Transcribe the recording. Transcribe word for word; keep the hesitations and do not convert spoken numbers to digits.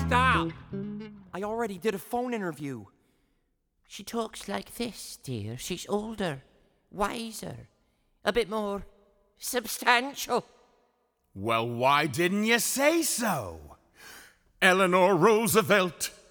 Stop! I already did a phone interview. She talks like this, dear. She's older, wiser, a bit more substantial. Well, why didn't you say so? Eleanor Roosevelt.